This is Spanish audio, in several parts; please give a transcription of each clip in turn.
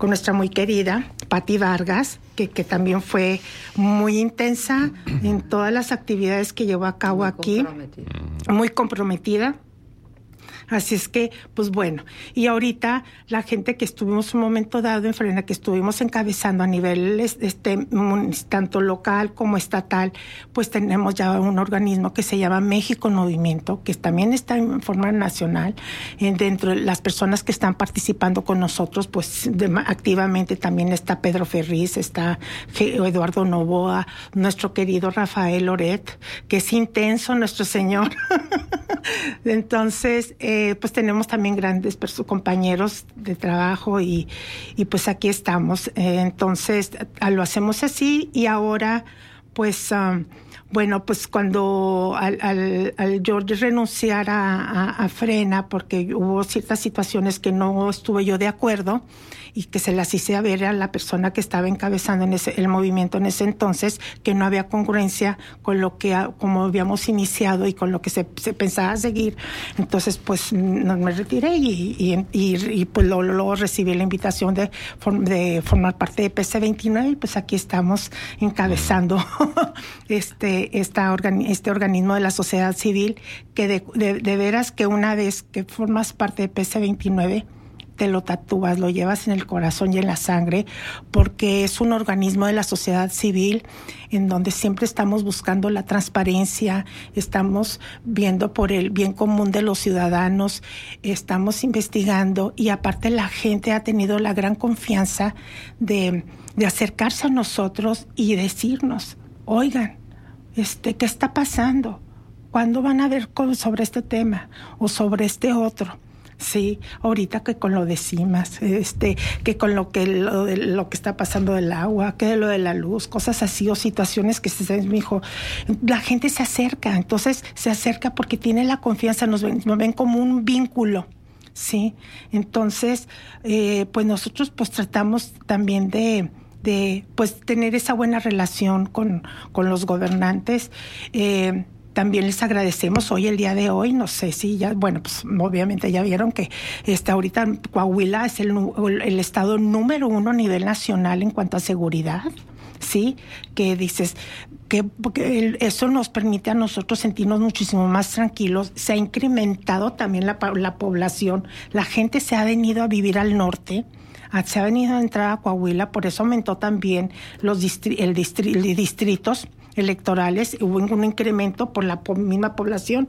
con nuestra muy querida Pati Vargas, que también fue muy intensa en todas las actividades que llevó a cabo aquí. Muy comprometida. Así es que, pues bueno, y ahorita la gente que estuvimos un momento dado en Frena, que estuvimos encabezando a nivel tanto local como estatal, pues tenemos ya un organismo que se llama México en Movimiento, que también está en forma nacional. Dentro de las personas que están participando con nosotros, pues activamente también está Pedro Ferriz, está Eduardo Novoa, nuestro querido Rafael Loret, que es intenso, nuestro señor. Entonces, pues tenemos también grandes compañeros de trabajo y pues aquí estamos. Entonces, lo hacemos así y ahora, pues, bueno, pues cuando al George renunciar a Frena, porque hubo ciertas situaciones que no estuve yo de acuerdo y que se las hice a ver a la persona que estaba encabezando el movimiento en ese entonces, que no había congruencia con lo que como habíamos iniciado y con lo que se pensaba seguir. Entonces, pues me retiré y pues luego recibí la invitación de formar parte de PC29 y pues aquí estamos encabezando este organismo de la sociedad civil, que de veras que una vez que formas parte de PC29 te lo tatúas, lo llevas en el corazón y en la sangre, porque es un organismo de la sociedad civil en donde siempre estamos buscando la transparencia, estamos viendo por el bien común de los ciudadanos, estamos investigando y aparte la gente ha tenido la gran confianza de acercarse a nosotros y decirnos, oigan, ¿qué está pasando? ¿Cuándo van a ver sobre este tema o sobre este otro? Sí, ahorita que con lo de CIMAS, que con lo que está pasando del agua, que de lo de la luz, cosas así o situaciones que mi hijo, la gente se acerca, entonces se acerca porque tiene la confianza, nos ven como un vínculo, sí. Entonces, pues nosotros pues tratamos también de pues tener esa buena relación con los gobernantes. También les agradecemos hoy, el día de hoy, no sé si ya, bueno, pues obviamente ya vieron que ahorita Coahuila es el estado número 1 a nivel nacional en cuanto a seguridad, ¿sí? Que dices que porque eso nos permite a nosotros sentirnos muchísimo más tranquilos. Se ha incrementado también la población, la gente se ha venido a vivir al norte, se ha venido a entrar a Coahuila, por eso aumentó también los distritos electorales, hubo un incremento por la misma población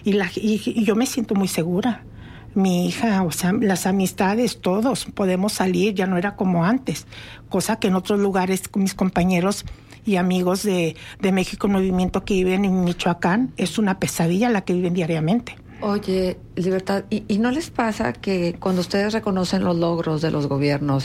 y yo me siento muy segura. Mi hija, o sea, las amistades, todos podemos salir, ya no era como antes, cosa que en otros lugares con mis compañeros y amigos de México en Movimiento que viven en Michoacán, es una pesadilla la que viven diariamente. Oye, Libertad, ¿y no les pasa que cuando ustedes reconocen los logros de los gobiernos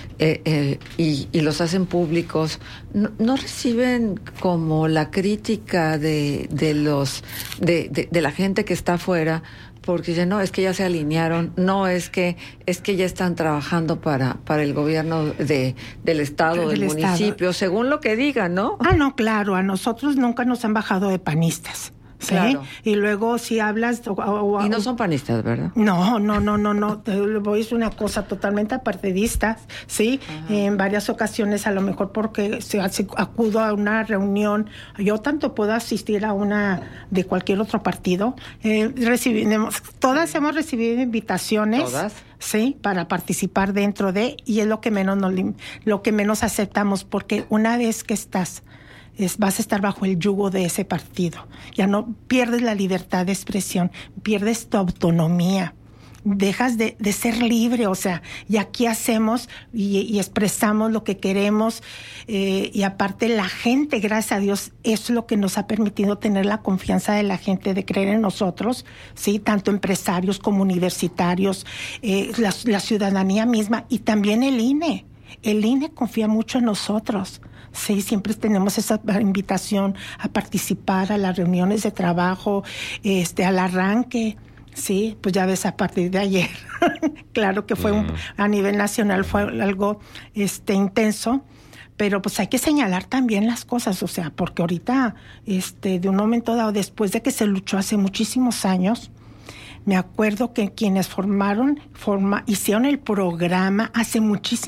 y los hacen públicos, no reciben como la crítica de la gente que está afuera? Porque dicen, no, es que ya se alinearon, no, es que ya están trabajando para el gobierno del estado, del municipio, según lo que digan, ¿no? No, claro, a nosotros nunca nos han bajado de panistas. ¿Sí? Claro. Y luego si hablas... y no son panistas, ¿verdad? No. Te voy a decir una cosa totalmente apartidista, ¿sí? En varias ocasiones, a lo mejor porque acudo a una reunión, yo tanto puedo asistir a una de cualquier otro partido. Todas hemos recibido invitaciones. ¿Todas? Sí, para participar dentro de, y es lo que menos aceptamos, porque una vez que vas a estar bajo el yugo de ese partido. Ya no pierdes la libertad de expresión, pierdes tu autonomía, dejas de ser libre, o sea, y aquí hacemos y expresamos lo que queremos, y aparte la gente, gracias a Dios, es lo que nos ha permitido tener la confianza de la gente, de creer en nosotros, sí, tanto empresarios como universitarios, la ciudadanía misma y también el INE. El INE confía mucho en nosotros. Sí, siempre tenemos esa invitación a participar a las reuniones de trabajo, al arranque. Sí, pues ya ves, a partir de ayer, claro que fue a nivel nacional fue algo intenso, pero pues hay que señalar también las cosas, o sea, porque ahorita, de un momento dado, después de que se luchó hace muchísimos años, me acuerdo que quienes hicieron el programa hace muchísimo